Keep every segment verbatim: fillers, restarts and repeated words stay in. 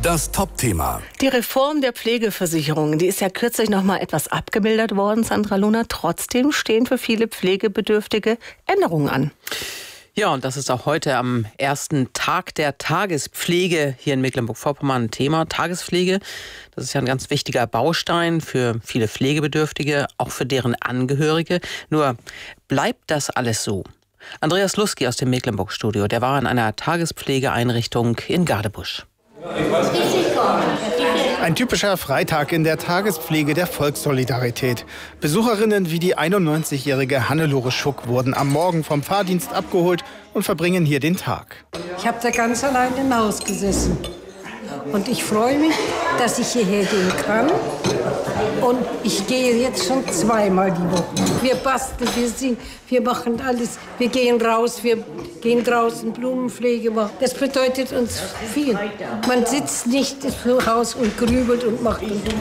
Das Top-Thema. Die Reform der Pflegeversicherung, die ist ja kürzlich noch mal etwas abgemildert worden, Sandra Luna. Trotzdem stehen für viele Pflegebedürftige Änderungen an. Ja, und das ist auch heute am ersten Tag der Tagespflege hier in Mecklenburg-Vorpommern ein Thema. Tagespflege, das ist ja ein ganz wichtiger Baustein für viele Pflegebedürftige, auch für deren Angehörige. Nur bleibt das alles so? Andreas Luski aus dem Mecklenburg-Studio, der war in einer Tagespflegeeinrichtung in Gadebusch. Ein typischer Freitag in der Tagespflege der Volkssolidarität. Besucherinnen wie die einundneunzigjährige Hannelore Schuck wurden am Morgen vom Fahrdienst abgeholt und verbringen hier den Tag. Ich habe da ganz allein im Haus gesessen. Und ich freue mich, dass ich hierher gehen kann. Und ich gehe jetzt schon zweimal die Woche. Wir basteln, wir singen, wir machen alles. Wir gehen raus, wir gehen draußen Blumenpflege machen. Das bedeutet uns viel. Man sitzt nicht im Haus und grübelt und macht und tut.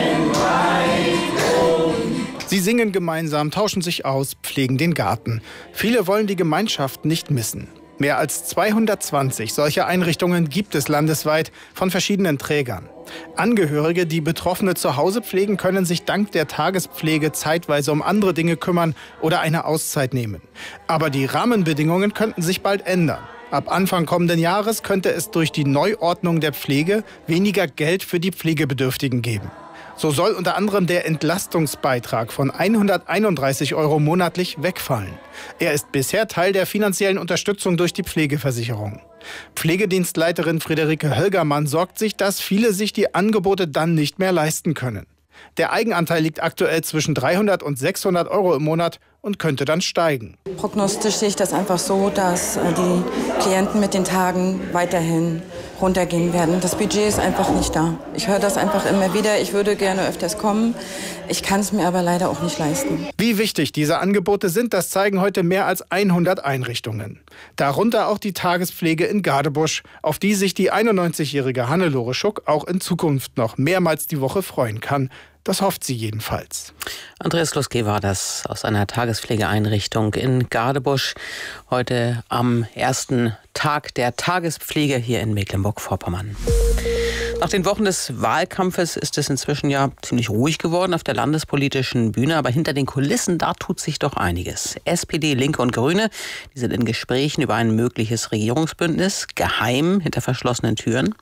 Sie singen gemeinsam, tauschen sich aus, pflegen den Garten. Viele wollen die Gemeinschaft nicht missen. Mehr als zweihundertzwanzig solcher Einrichtungen gibt es landesweit von verschiedenen Trägern. Angehörige, die Betroffene zu Hause pflegen, können sich dank der Tagespflege zeitweise um andere Dinge kümmern oder eine Auszeit nehmen. Aber die Rahmenbedingungen könnten sich bald ändern. Ab Anfang kommenden Jahres könnte es durch die Neuordnung der Pflege weniger Geld für die Pflegebedürftigen geben. So soll unter anderem der Entlastungsbeitrag von hunderteinunddreißig Euro monatlich wegfallen. Er ist bisher Teil der finanziellen Unterstützung durch die Pflegeversicherung. Pflegedienstleiterin Friederike Hölgermann sorgt sich, dass viele sich die Angebote dann nicht mehr leisten können. Der Eigenanteil liegt aktuell zwischen dreihundert und sechshundert Euro im Monat und könnte dann steigen. Prognostisch sehe ich das einfach so, dass die Klienten mit den Tagen weiterhin runtergehen werden. Das Budget ist einfach nicht da. Ich höre das einfach immer wieder. Ich würde gerne öfters kommen. Ich kann es mir aber leider auch nicht leisten. Wie wichtig diese Angebote sind, das zeigen heute mehr als hundert Einrichtungen. Darunter auch die Tagespflege in Gadebusch, auf die sich die einundneunzigjährige Hannelore Schuck auch in Zukunft noch mehrmals die Woche freuen kann. Das hofft sie jedenfalls. Andreas Luski war das aus einer Tagespflegeeinrichtung in Gadebusch. Heute am ersten Tag der Tagespflege hier in Mecklenburg-Vorpommern. Nach den Wochen des Wahlkampfes ist es inzwischen ja ziemlich ruhig geworden auf der landespolitischen Bühne. Aber hinter den Kulissen, da tut sich doch einiges. S P D, Linke und Grüne, die sind in Gesprächen über ein mögliches Regierungsbündnis, geheim hinter verschlossenen Türen.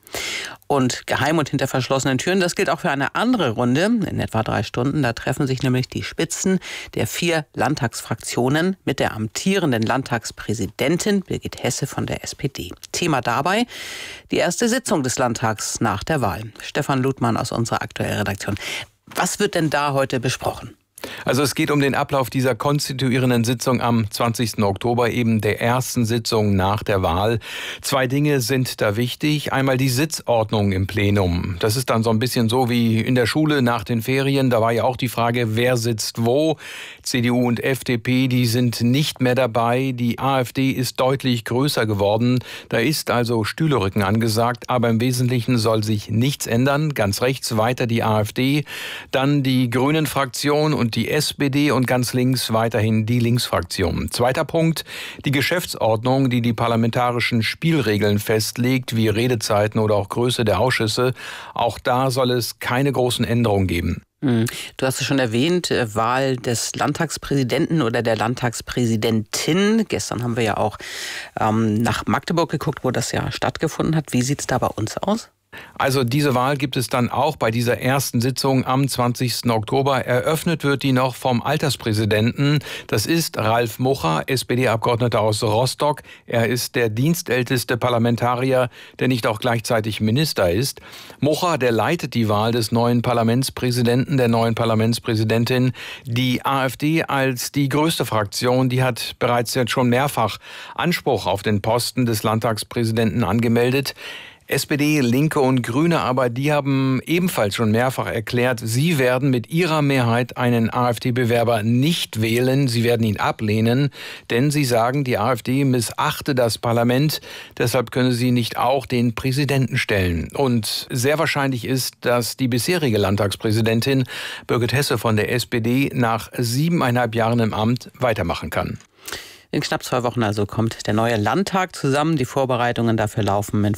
Und geheim und hinter verschlossenen Türen, das gilt auch für eine andere Runde in etwa drei Stunden. Da treffen sich nämlich die Spitzen der vier Landtagsfraktionen mit der amtierenden Landtagspräsidentin Birgit Hesse von der S P D. Thema dabei die erste Sitzung des Landtags nach der Wahl. Stefan Ludmann aus unserer aktuellen Redaktion. Was wird denn da heute besprochen? Also es geht um den Ablauf dieser konstituierenden Sitzung am zwanzigsten Oktober, eben der ersten Sitzung nach der Wahl. Zwei Dinge sind da wichtig. Einmal die Sitzordnung im Plenum. Das ist dann so ein bisschen so wie in der Schule nach den Ferien. Da war ja auch die Frage, wer sitzt wo. C D U und F D P, die sind nicht mehr dabei. Die AfD ist deutlich größer geworden. Da ist also Stühlerücken angesagt. Aber im Wesentlichen soll sich nichts ändern. Ganz rechts weiter die AfD, dann die Grünen-Fraktion und die S P D und ganz links weiterhin die Linksfraktion. Zweiter Punkt, die Geschäftsordnung, die die parlamentarischen Spielregeln festlegt, wie Redezeiten oder auch Größe der Ausschüsse. Auch da soll es keine großen Änderungen geben. Du hast es schon erwähnt, Wahl des Landtagspräsidenten oder der Landtagspräsidentin. Gestern haben wir ja auch ähm, nach Magdeburg geguckt, wo das ja stattgefunden hat. Wie sieht es da bei uns aus? Also diese Wahl gibt es dann auch bei dieser ersten Sitzung am zwanzigsten Oktober. Eröffnet wird die noch vom Alterspräsidenten. Das ist Ralf Mucha, S P D-Abgeordneter aus Rostock. Er ist der dienstälteste Parlamentarier, der nicht auch gleichzeitig Minister ist. Mucha, der leitet die Wahl des neuen Parlamentspräsidenten, der neuen Parlamentspräsidentin. Die AfD als die größte Fraktion, die hat bereits jetzt schon mehrfach Anspruch auf den Posten des Landtagspräsidenten angemeldet. S P D, Linke und Grüne, aber die haben ebenfalls schon mehrfach erklärt, sie werden mit ihrer Mehrheit einen AfD-Bewerber nicht wählen. Sie werden ihn ablehnen, denn sie sagen, die AfD missachte das Parlament. Deshalb könne sie nicht auch den Präsidenten stellen. Und sehr wahrscheinlich ist, dass die bisherige Landtagspräsidentin Birgit Hesse von der S P D nach siebeneinhalb Jahren im Amt weitermachen kann. In knapp zwei Wochen also kommt der neue Landtag zusammen. Die Vorbereitungen dafür laufen in